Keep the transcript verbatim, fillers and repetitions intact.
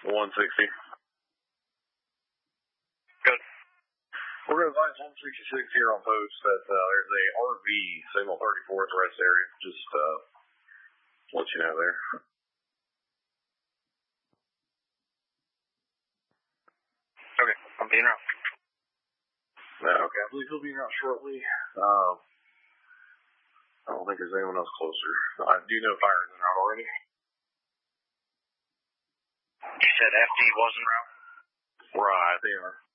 one sixty. Good. We're going to advise one sixty-six here on post that uh, there's a R V signal thirty-fourth rest area. Just uh, let you know there. Okay, I'm being out. Uh, okay, I believe he'll be out shortly. Uh, I don't think there's anyone else closer. I do know fire is en route already. You said F D wasn't route? Right, they are.